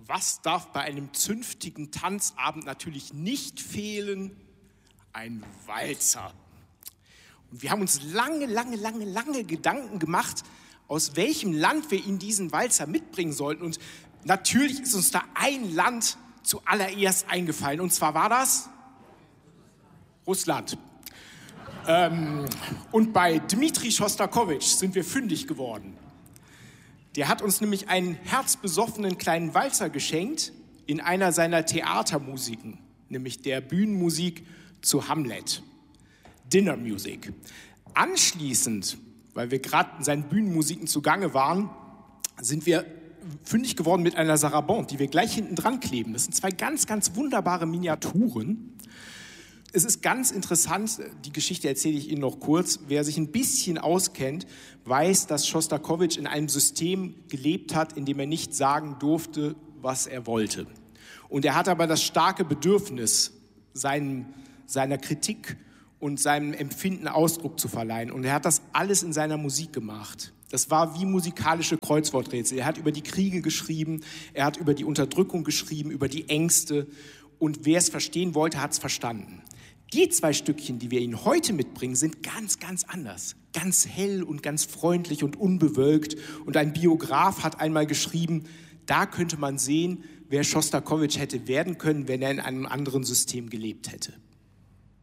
Was darf bei einem zünftigen Tanzabend natürlich nicht fehlen? Ein Walzer. Und wir haben uns lange Gedanken gemacht, aus welchem Land wir in diesen Walzer mitbringen sollten. Und natürlich ist uns da ein Land zuallererst eingefallen. Und zwar war das Russland. Und bei Dmitri Schostakowitsch sind wir fündig geworden. Der hat uns nämlich einen herzbesoffenen kleinen Walzer geschenkt in einer seiner Theatermusiken, nämlich der Bühnenmusik zu Hamlet, Dinner Music. Anschließend, weil wir gerade in seinen Bühnenmusiken zugange waren, sind wir fündig geworden mit einer Sarabande, die wir gleich hinten dran kleben. Das sind zwei ganz wunderbare Miniaturen. Es ist ganz interessant, die Geschichte erzähle ich Ihnen noch kurz. Wer sich ein bisschen auskennt, weiß, dass Schostakowitsch in einem System gelebt hat, in dem er nicht sagen durfte, was er wollte. Und er hatte aber das starke Bedürfnis, seiner Kritik und seinem Empfinden Ausdruck zu verleihen. Und er hat das alles in seiner Musik gemacht. Das war wie musikalische Kreuzworträtsel. Er hat über die Kriege geschrieben, er hat über die Unterdrückung geschrieben, über die Ängste. Und wer es verstehen wollte, hat es verstanden. Die zwei Stückchen, die wir Ihnen heute mitbringen, sind ganz anders. Ganz hell und ganz freundlich und unbewölkt. Und ein Biograf hat einmal geschrieben, da könnte man sehen, wer Schostakowitsch hätte werden können, wenn er in einem anderen System gelebt hätte.